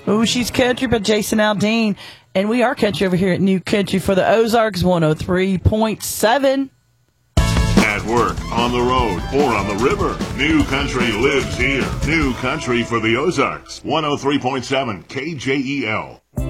Oh, she's country by Jason Aldean. And we are country over here at New Country for the Ozarks 103.7. At work, on the road, or on the river, New Country lives here. New Country for the Ozarks 103.7 KJEL.